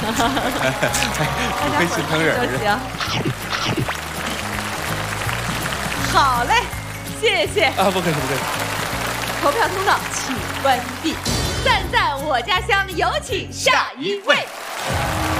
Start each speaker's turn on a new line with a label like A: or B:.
A: 不会心疼人
B: 儿。好嘞，谢谢。
A: 啊，不客气不客气。
B: 投票通道请关闭。赞赞我家乡，有请下一位。